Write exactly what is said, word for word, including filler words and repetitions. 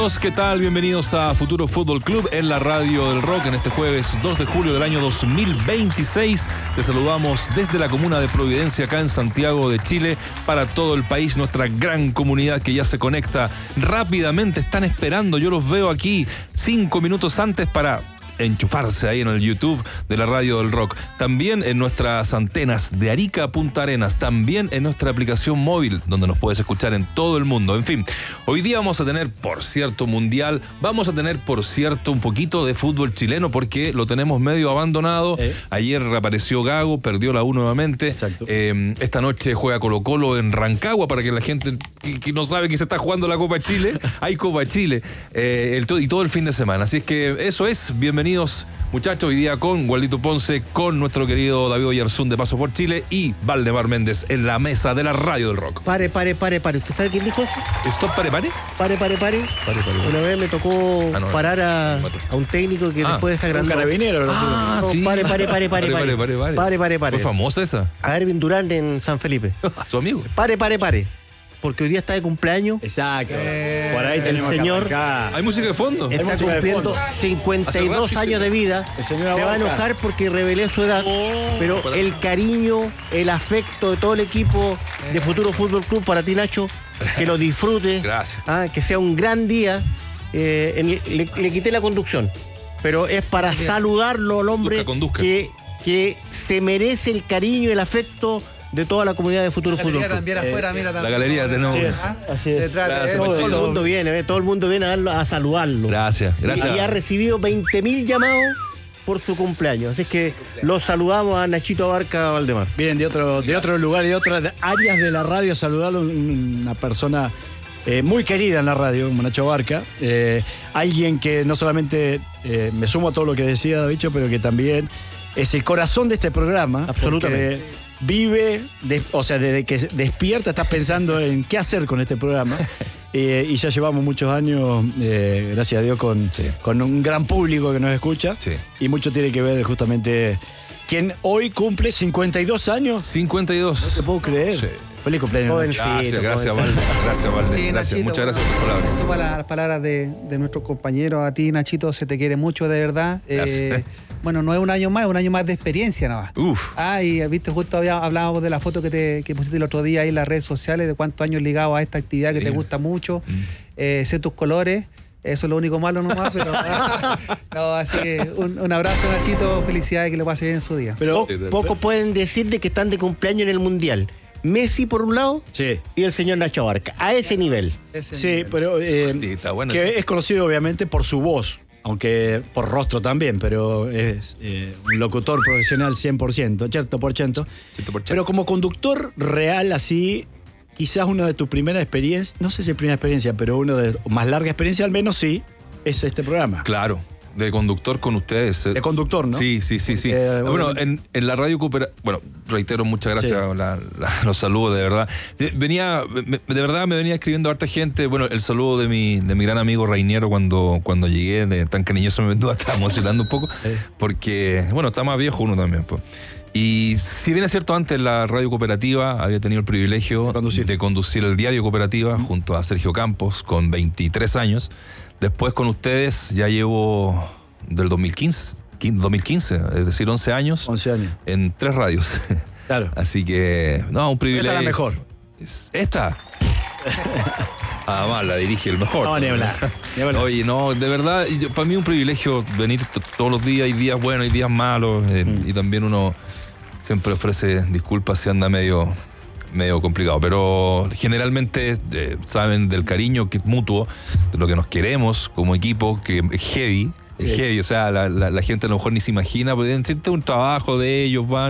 ¿Qué tal? Bienvenidos a Futuro Fútbol Club en la Radio del Rock en este jueves dos de julio del año dos mil veintiséis. Te saludamos desde la comuna de Providencia, acá en Santiago de Chile, para todo el país, nuestra gran comunidad que ya se conecta rápidamente. Están esperando, yo los veo aquí cinco minutos antes para enchufarse ahí en el YouTube de la Radio del Rock. También en nuestras antenas de Arica a Punta Arenas. También en nuestra aplicación móvil, donde nos puedes escuchar en todo el mundo. En fin, hoy día vamos a tener, por cierto, mundial. Vamos a tener, por cierto, un poquito de fútbol chileno, porque lo tenemos medio abandonado. ¿Eh? Ayer reapareció Gago, perdió la U nuevamente. Exacto. Eh, esta noche juega Colo Colo en Rancagua, para que la gente que, que no sabe que se está jugando la Copa Chile. Hay Copa Chile. Eh, el, y todo el fin de semana. Así es que eso es. Bienvenidos, muchachos, hoy día con Gualdito Ponce, con nuestro querido David Oyarzún de Paso por Chile y Valdemar Méndez en la mesa de la Radio del Rock. Pare, pare, pare, pare. ¿Usted sabe quién dijo eso? ¿Stop, pare, pare? Pare, pare, pare. Pare, pare, pare. Una vez me tocó ah, no, parar a, a un técnico que ah, después desagrandó. Un carabinero. Ah, no, sí. Pare, pare, pare, pare, pare, pare, pare, pare. Pare, pare, pare. ¿Fue famosa esa? A Erwin Durán en San Felipe. ¿Su amigo? Pare, pare, pare. Porque hoy día está de cumpleaños. Exacto. Eh, Por ahí tenemos el señor que ¿hay música de fondo? Está cumpliendo cincuenta y dos años de vida. Se va a enojar porque revelé su edad. Oh, pero para... el cariño, el afecto de todo el equipo de Futuro Fútbol Club para ti, Nacho, que lo disfrute. Gracias. Ah, que sea un gran día. Eh, en, le, le quité la conducción, pero es para Bien. saludarlo al hombre conduzca, conduzca. Que, que se merece el cariño y el afecto de toda la comunidad de Futuro Fútbol Club. También afuera, eh, mira, la galería tenemos. Así es. Así es. Detrás, gracias, todo, todo el mundo viene, ¿eh? todo el mundo viene a, darlo, a saludarlo. Gracias, gracias. Y, y ha recibido veinte mil llamados por su cumpleaños. Así que los saludamos a Nachito Abarca Valdemar. Vienen de otro, de otro lugar y de otras áreas de la radio a saludarlo, una persona eh, muy querida en la radio, como Nacho Abarca. Eh, alguien que no solamente eh, me sumo a todo lo que decía Davicho, pero que también es el corazón de este programa. Absolutamente. Vive, de, o sea, desde que despierta estás pensando en qué hacer con este programa. Eh, y ya llevamos muchos años, eh, gracias a Dios, con, sí. con un gran público que nos escucha. Sí. Y mucho tiene que ver justamente quien hoy cumple cincuenta y dos años. cincuenta y dos. No te puedo creer. Sí. Feliz cumpleaños. Jovencito, gracias, gracias, Valde. Gracias, Valde. Sí, gracias. Nachito, muchas gracias por tus palabras. Eso para las palabras de, de nuestros compañeros. A ti, Nachito, se te quiere mucho, de verdad. Eh, bueno, no es un año más, es un año más de experiencia nada más. Uf. Ah, y viste, justo había, hablábamos de la foto que, te, que pusiste el otro día ahí en las redes sociales, de cuántos años ligado a esta actividad que sí. te gusta mucho. Mm. Eh, sé tus colores. Eso es lo único malo nomás, pero no, así que un, un abrazo, Nachito, felicidades, que lo pase bien en su día. Pero sí, pocos pueden decir de que están de cumpleaños en el Mundial. Messi por un lado sí. y el señor Nacho Abarca, a ese nivel. Ese sí, nivel. pero eh, sí, está bueno, que sí. es conocido obviamente por su voz, aunque por rostro también, pero es eh, un locutor profesional cien por ciento, cierto por ciento. Pero como conductor real así, quizás una de tus primeras experiencias, no sé si es primera experiencia, pero una de más larga experiencia al menos sí, es este programa. Claro. De conductor con ustedes. De conductor, ¿no? Sí, sí, sí, sí. Eh, bueno, bueno, en, en la radio Coopera... Bueno, reitero, muchas gracias, sí. la, la, los saludos, de verdad. Venía, me, de verdad me venía escribiendo harta gente. Bueno, el saludo de mi, de mi gran amigo Rainiero cuando, cuando llegué, de tan cariñoso me estaba emocionando un poco, sí. porque, bueno, está más viejo uno también, pues. Y si bien es cierto, antes la radio cooperativa había tenido el privilegio conducir. de conducir el diario Cooperativa mm. junto a Sergio Campos con veintitrés años. Después con ustedes ya llevo del dos mil quince, dos mil quince, es decir, once años. once años. En tres radios. Claro. Así que, no, un privilegio. Esta es la mejor. ¿Esta? Además, la dirige el mejor. No, ni hablar. Ni hablar. Oye, no, de verdad, yo, para mí es un privilegio venir t- todos los días. Hay días buenos, hay días malos. Eh, mm. Y también uno siempre ofrece disculpas si anda medio... medio complicado, pero generalmente eh, saben del cariño que es mutuo, de lo que nos queremos como equipo, que es heavy, sí. es heavy, o sea, la, la, la gente a lo mejor ni se imagina, pueden decirte un trabajo de ellos, van